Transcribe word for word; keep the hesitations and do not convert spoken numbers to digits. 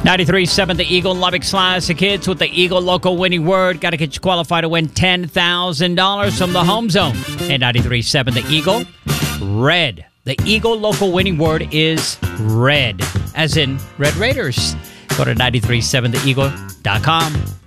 ninety-three point seven The Eagle, Lubbock Slash the Kids with the Eagle local winning word. Got to get you qualified to win ten thousand dollars from the Home Zone. And ninety-three point seven The Eagle, red. The Eagle local winning word is red, as in Red Raiders. Go to nine three seven the eagle dot com.